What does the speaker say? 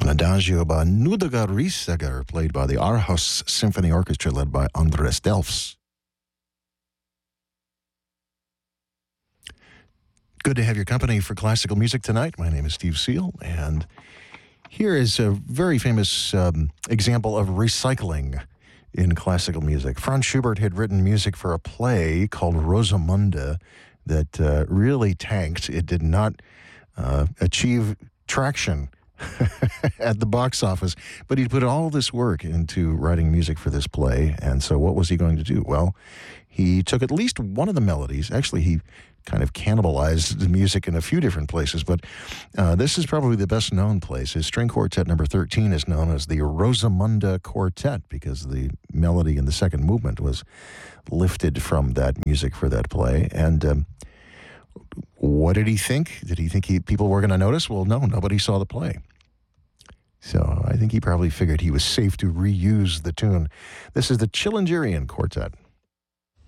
Adagio by Nudaga Risager, played by the Aarhus Symphony Orchestra, led by Andres Delfs. Good to have your company for classical music tonight. My name is Steve Seal, and here is a very famous example of recycling in classical music. Franz Schubert had written music for a play called Rosamunde that really tanked. It did not achieve traction at the box office, but he put all this work into writing music for this play. And so what was he going to do? Well, he took at least one of the melodies. Actually, he kind of cannibalized the music in a few different places, but this is probably the best known place. His string quartet number 13 is known as the Rosamunde Quartet because the melody in the second movement was lifted from that music for that play. And what did he think? Did he think people were going to notice? Well, no, nobody saw the play. So I think he probably figured he was safe to reuse the tune. This is the Chilingerian Quartet.